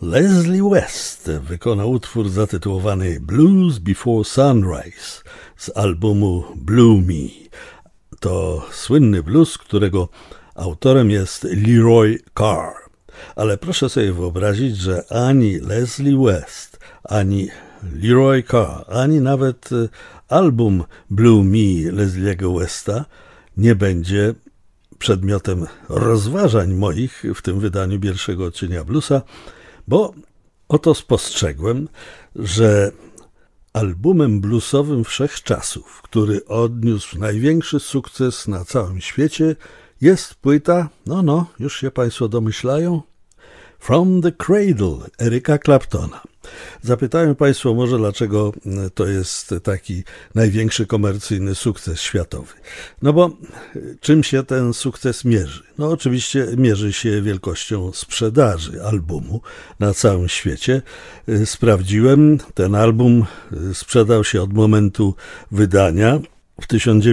Leslie West wykonał utwór zatytułowany Blues Before Sunrise z albumu Blue Me. To słynny blues, którego autorem jest Leroy Carr. Ale proszę sobie wyobrazić, że ani Leslie West, ani Leroy Carr, ani nawet album Blue Me Leslie'ego Westa nie będzie przedmiotem rozważań moich w tym wydaniu pierwszego odcienia bluesa, bo oto spostrzegłem, że albumem bluesowym wszechczasów, który odniósł największy sukces na całym świecie, jest płyta, już się Państwo domyślają, From the Cradle Erica Claptona. Zapytają Państwo może, dlaczego to jest taki największy komercyjny sukces światowy. No bo czym się ten sukces mierzy? No oczywiście mierzy się wielkością sprzedaży albumu na całym świecie. Sprawdziłem, ten album sprzedał się od momentu wydania w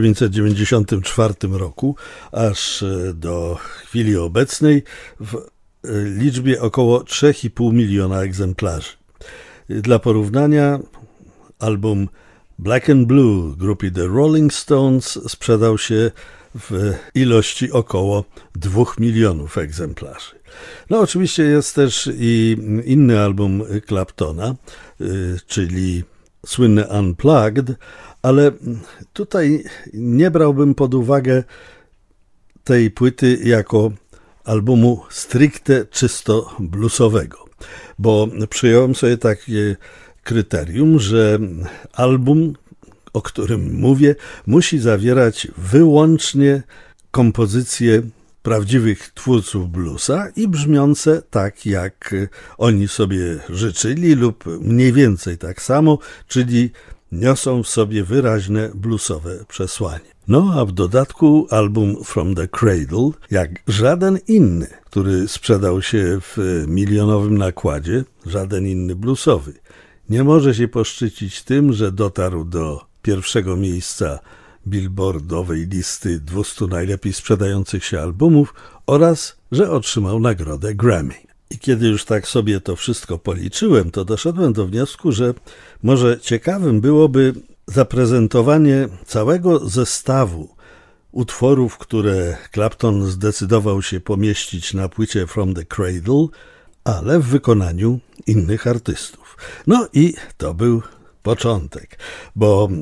1994 roku aż do chwili obecnej w liczbie około 3,5 miliona egzemplarzy. Dla porównania album Black and Blue grupy The Rolling Stones sprzedał się w ilości około 2 milionów egzemplarzy. No oczywiście jest też i inny album Claptona, czyli słynny Unplugged, ale tutaj nie brałbym pod uwagę tej płyty jako albumu stricte czysto bluesowego, bo przyjąłem sobie takie kryterium, że album, o którym mówię, musi zawierać wyłącznie kompozycje prawdziwych twórców bluesa i brzmiące tak, jak oni sobie życzyli lub mniej więcej tak samo, czyli niosą w sobie wyraźne bluesowe przesłanie. No a w dodatku album From the Cradle, jak żaden inny, który sprzedał się w milionowym nakładzie, żaden inny bluesowy, nie może się poszczycić tym, że dotarł do pierwszego miejsca billboardowej listy 200 najlepiej sprzedających się albumów oraz, że otrzymał nagrodę Grammy. I kiedy już tak sobie to wszystko policzyłem, to doszedłem do wniosku, że może ciekawym byłoby zaprezentowanie całego zestawu utworów, które Clapton zdecydował się pomieścić na płycie From the Cradle, ale w wykonaniu innych artystów. No i to był początek, bo